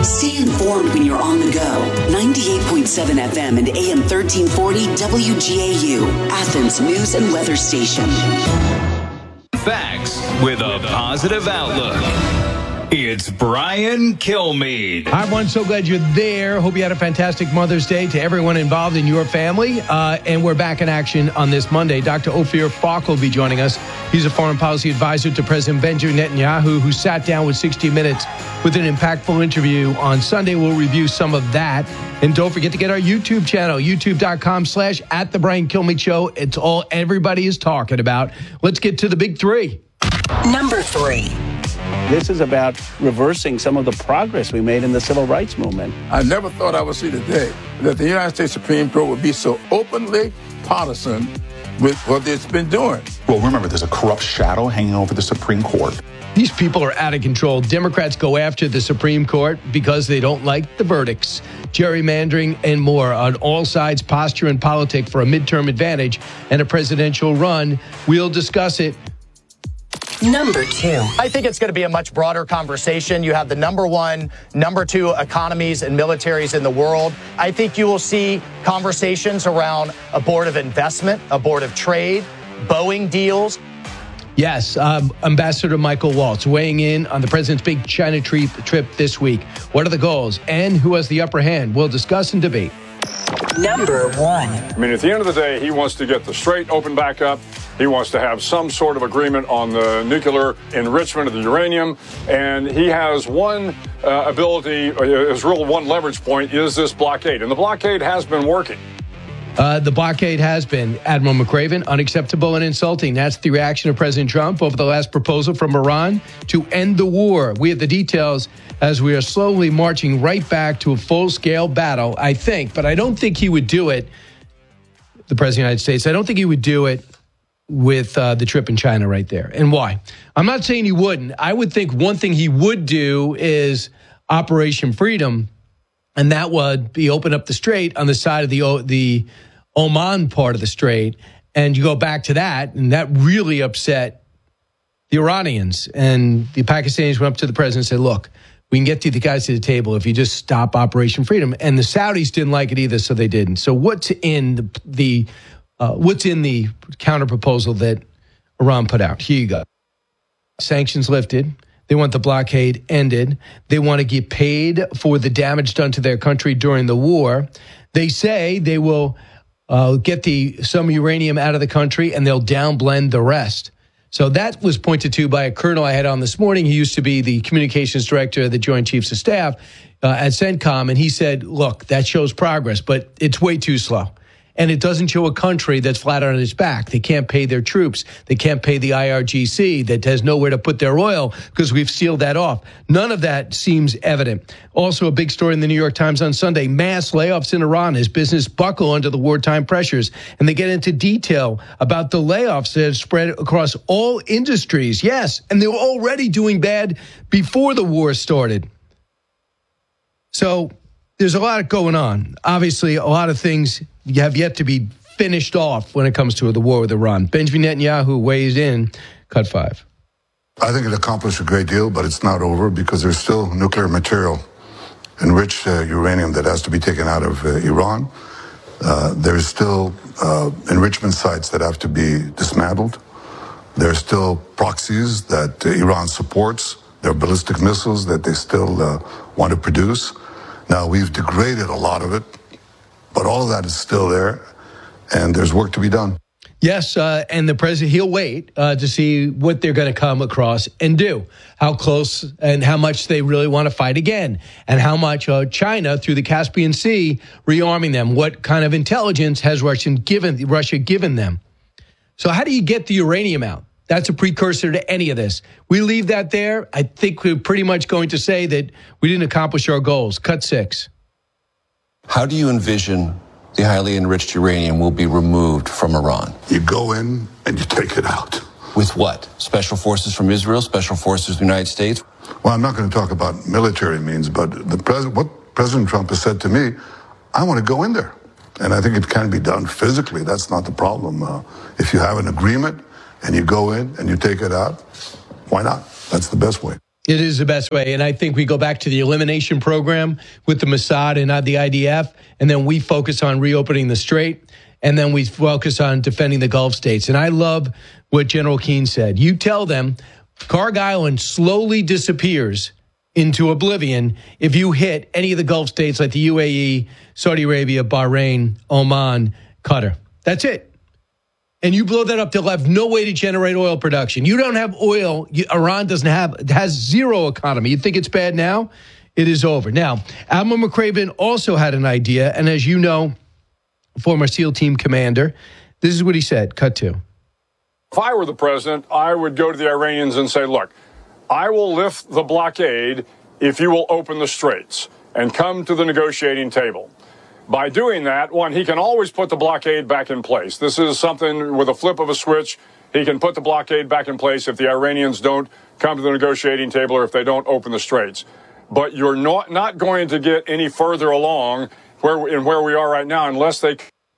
Stay informed when you're on the go. 98.7 FM and AM 1340 WGAU, Athens News and Weather Station. Facts with a positive outlook. It's Brian Kilmeade. Hi, everyone. So glad you're there. Hope you had a fantastic Mother's Day to everyone involved in your family. And we're back in action on this Monday. Dr. Ophir Falk will be joining us. He's a foreign policy advisor to President Benjamin Netanyahu, who sat down with 60 Minutes with an impactful interview on Sunday. We'll review some of that. And don't forget to get our YouTube channel, youtube.com/@the Brian Kilmeade Show. It's all everybody is talking about. Let's get to the big three. Number 3. This is about reversing some of the progress we made in the civil rights movement. I never thought I would see the day that the United States Supreme Court would be so openly partisan with what it's been doing. Well, remember, there's a corrupt shadow hanging over the Supreme Court. These people are out of control. Democrats go after the Supreme Court because they don't like the verdicts, gerrymandering, and more. On all sides, posture and politics for a midterm advantage and a presidential run. We'll discuss it. Number 2. I think it's going to be a much broader conversation. You have the number 1, number 2 economies and militaries in the world. I think you will see conversations around a board of investment, a board of trade, Boeing deals. Yes, Ambassador Michael Waltz weighing in on the president's big China trip this week. What are the goals and who has the upper hand? We'll discuss and debate. Number 1. I mean, at the end of the day, he wants to get the Strait opened back up. He wants to have some sort of agreement on the nuclear enrichment of the uranium. And he has one ability, his real one leverage point is this blockade. And the blockade has been working. The blockade has been, Admiral McRaven, unacceptable and insulting. That's the reaction of President Trump over the last proposal from Iran to end the war. We have the details as we are slowly marching right back to a full-scale battle, I think. But I don't think he would do it, the President of the United States, I don't think he would do it with the trip in China right there. And why? I'm not saying he wouldn't. I would think one thing he would do is Operation Freedom, and that would be open up the strait on the side of the Oman part of the strait. And you go back to that, and that really upset the Iranians. And the Pakistanis went up to the president and said, look, we can get the guys to the table if you just stop Operation Freedom. And the Saudis didn't like it either, so they didn't. So what's in the counter proposal that Iran put out? Here you go. Sanctions lifted. They want the blockade ended. They want to get paid for the damage done to their country during the war. They say they will get some uranium out of the country and they'll downblend the rest. So that was pointed to by a colonel I had on this morning. He used to be the communications director of the Joint Chiefs of Staff at CENTCOM. And he said, look, that shows progress, but it's way too slow. And it doesn't show a country that's flat on its back. They can't pay their troops. They can't pay the IRGC that has nowhere to put their oil because we've sealed that off. None of that seems evident. Also, a big story in the New York Times on Sunday, mass layoffs in Iran as business buckle under the wartime pressures. And they get into detail about the layoffs that have spread across all industries. Yes, and they were already doing bad before the war started. So there's a lot going on. Obviously, a lot of things have yet to be finished off when it comes to the war with Iran. Benjamin Netanyahu weighs in, cut 5. I think it accomplished a great deal, but it's not over because there's still nuclear material, enriched uranium that has to be taken out of Iran. There's still enrichment sites that have to be dismantled. There's still proxies that Iran supports. There are ballistic missiles that they still want to produce. Now, we've degraded a lot of it, but all of that is still there, and there's work to be done. Yes, and the president, he'll wait to see what they're going to come across and do, how close and how much they really want to fight again, and how much China, through the Caspian Sea, rearming them. What kind of intelligence has Russia given them? So how do you get the uranium out? That's a precursor to any of this. We leave that there. I think we're pretty much going to say that we didn't accomplish our goals. Cut 6. How do you envision the highly enriched uranium will be removed from Iran? You go in and you take it out. With what? Special forces from Israel? Special forces from the United States? Well, I'm not going to talk about military means, but what President Trump has said to me, I want to go in there. And I think it can be done physically. That's not the problem. If you have an agreement and you go in and you take it out, why not? That's the best way. It is the best way. And I think we go back to the elimination program with the Mossad and not the IDF. And then we focus on reopening the Strait. And then we focus on defending the Gulf states. And I love what General Keane said. You tell them Kharg Island slowly disappears into oblivion if you hit any of the Gulf states like the UAE, Saudi Arabia, Bahrain, Oman, Qatar. That's it. And you blow that up, they'll have no way to generate oil production. You don't have oil. Iran has zero economy. You think it's bad now? It is over. Now, Admiral McRaven also had an idea. And as you know, former SEAL team commander, this is what he said. Cut to. If I were the president, I would go to the Iranians and say, look, I will lift the blockade if you will open the straits and come to the negotiating table. By doing that, one, he can always put the blockade back in place. This is something with a flip of a switch. He can put the blockade back in place if the Iranians don't come to the negotiating table or if they don't open the straits. But you're not going to get any further along where we are right now unless they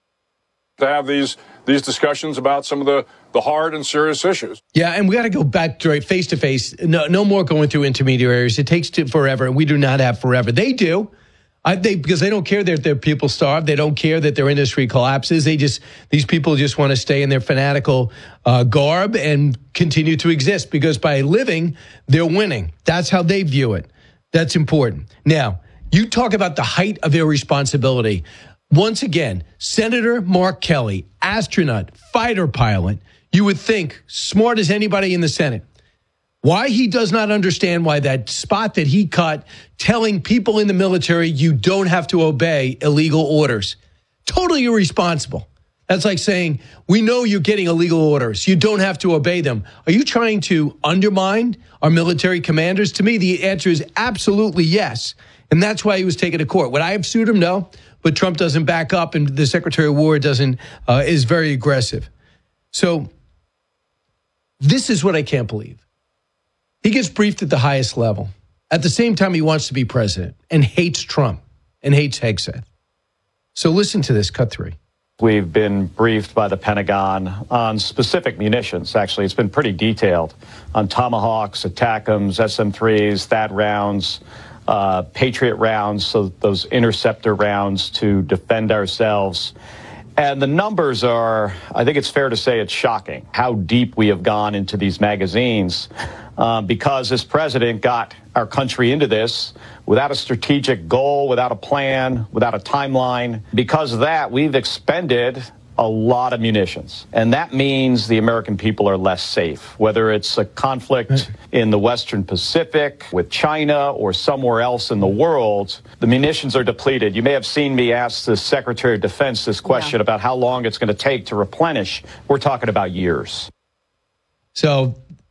have these discussions about some of the hard and serious issues. Yeah, and we got to go back face to face. No more going through intermediaries. It takes forever, and we do not have forever. They do. Because they don't care that their people starve. They don't care that their industry collapses. These people just want to stay in their fanatical garb and continue to exist because by living, they're winning. That's how they view it. That's important. Now, you talk about the height of irresponsibility. Once again, Senator Mark Kelly, astronaut, fighter pilot, you would think smart as anybody in the Senate. Why he does not understand why that spot that he cut telling people in the military you don't have to obey illegal orders. Totally irresponsible. That's like saying, we know you're getting illegal orders. You don't have to obey them. Are you trying to undermine our military commanders? To me, the answer is absolutely yes. And that's why he was taken to court. Would I have sued him? No. But Trump doesn't back up and the Secretary of War is very aggressive. So this is what I can't believe. He gets briefed at the highest level. At the same time, he wants to be president and hates Trump and hates Hegseth. So listen to this, cut 3. We've been briefed by the Pentagon on specific munitions. Actually, it's been pretty detailed on Tomahawks, ATACMS, SM-3s, THAAD rounds, Patriot rounds, so those interceptor rounds to defend ourselves. And the numbers are, I think it's fair to say it's shocking how deep we have gone into these magazines because this president got our country into this without a strategic goal, without a plan, without a timeline. Because of that, we've expended a lot of munitions. And that means the American people are less safe, whether it's a conflict in the Western Pacific with China or somewhere else in the world. The munitions are depleted. You may have seen me ask the Secretary of Defense this question about how long it's going to take to replenish. We're talking about years. So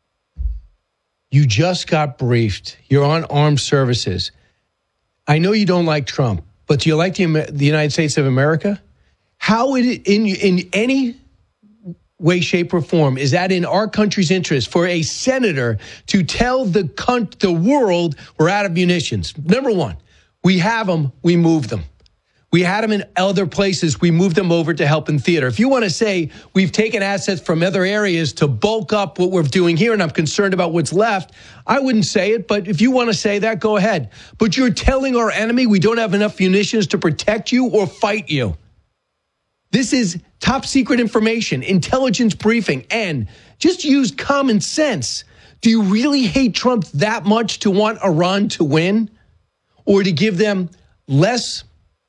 you just got briefed. You're on armed services. I know you don't like Trump, but do you like the United States of America? How in any way, shape, or form is that in our country's interest for a senator to tell the world we're out of munitions? Number one, we have them, we move them. We had them in other places. We moved them over to help in theater. If you want to say we've taken assets from other areas to bulk up what we're doing here, and I'm concerned about what's left, I wouldn't say it. But if you want to say that, go ahead. But you're telling our enemy we don't have enough munitions to protect you or fight you. This is top secret information, intelligence briefing, and just use common sense. Do you really hate Trump that much to want Iran to win or to give them less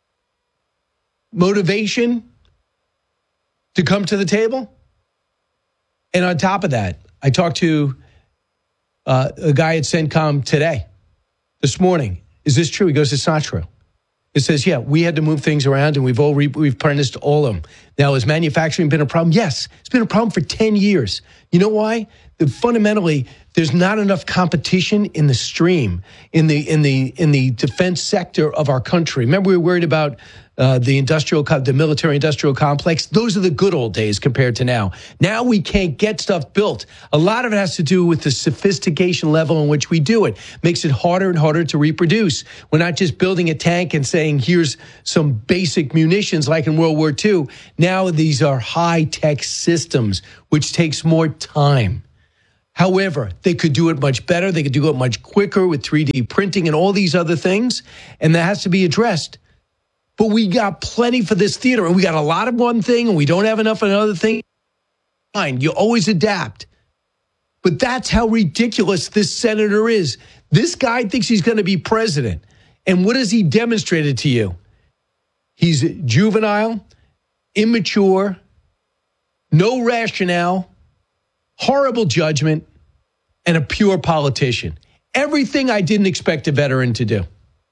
motivation to come to the table? And on top of that, I talked to a guy at CENTCOM this morning. Is this true? He goes, it's not true. It says, yeah, we had to move things around and we've punished all of them. Now, has manufacturing been a problem? Yes, it's been a problem for 10 years. You know why? Fundamentally, there's not enough competition in the stream, in the defense sector of our country. Remember, we were worried about the military-industrial complex. Those are the good old days compared to now. Now we can't get stuff built. A lot of it has to do with the sophistication level in which we do it. Makes it harder and harder to reproduce. We're not just building a tank and saying, here's some basic munitions like in World War II. Now these are high-tech systems, which takes more time. However, they could do it much better. They could do it much quicker with 3D printing and all these other things. And that has to be addressed. But we got plenty for this theater. And we got a lot of one thing and we don't have enough of another thing. Fine, you always adapt. But that's how ridiculous this senator is. This guy thinks he's going to be president. And what has he demonstrated to you? He's juvenile, immature, no rationale, horrible judgment, and a pure politician. Everything I didn't expect a veteran to do.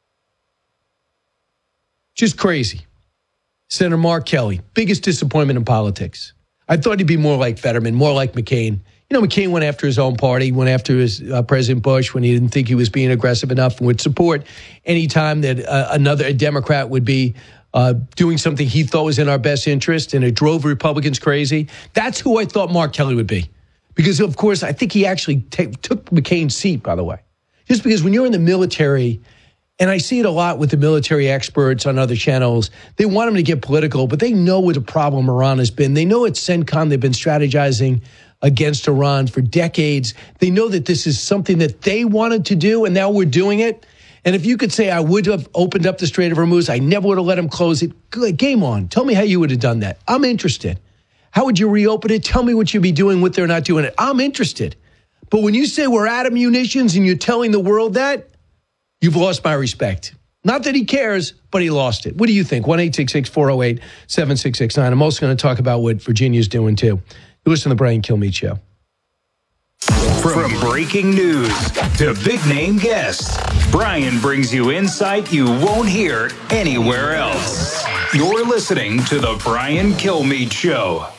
Just crazy. Senator Mark Kelly, biggest disappointment in politics. I thought he'd be more like Fetterman, more like McCain. You know, McCain went after his own party, went after his President Bush when he didn't think he was being aggressive enough and would support any time that a Democrat would be doing something he thought was in our best interest, and it drove Republicans crazy. That's who I thought Mark Kelly would be. Because, of course, I think he actually took McCain's seat, by the way. Just because when you're in the military, and I see it a lot with the military experts on other channels, they want them to get political, but they know what the problem Iran has been. They know at CENTCOM they've been strategizing against Iran for decades. They know that this is something that they wanted to do, and now we're doing it. And if you could say, I would have opened up the Strait of Hormuz, I never would have let him close it, good, game on. Tell me how you would have done that. I'm interested. How would you reopen it? Tell me what you'd be doing with it or not doing it. I'm interested. But when you say we're out of munitions and you're telling the world that, you've lost my respect. Not that he cares, but he lost it. What do you think? 1-866-408-7669. I'm also going to talk about what Virginia's doing, too. You listen to the Brian Kilmeade Show. From breaking news to big-name guests, Brian brings you insight you won't hear anywhere else. You're listening to the Brian Kilmeade Show.